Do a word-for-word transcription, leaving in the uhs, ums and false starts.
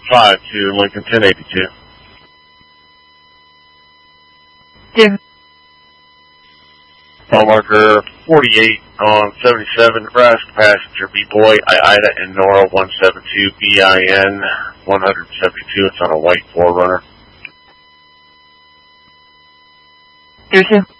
five to Lincoln ten eighty-two. Dim. Mile marker forty-eight on seventy-seven, Nebraska passenger B-Boy, Ida and Nora one seven two, B I N one seventy-two. It's on a white four runner. Here's him.